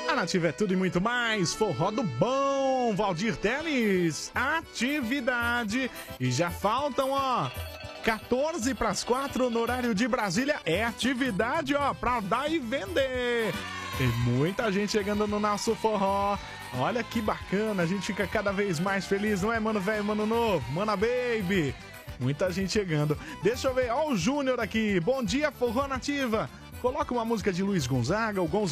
A Nativa é tudo e muito mais. Forró do bom. Valdir Teles. Atividade. E já faltam, 14 para as 4 no horário de Brasília. É atividade, pra dar e vender. Tem muita gente chegando no nosso forró. Olha que bacana. A gente fica cada vez mais feliz, não é, mano velho, mano novo? Mana baby. Muita gente chegando. Deixa eu ver. Ó o Júnior aqui. Bom dia, Forró Nativa. Coloca uma música de Luiz Gonzaga. O Gonzaga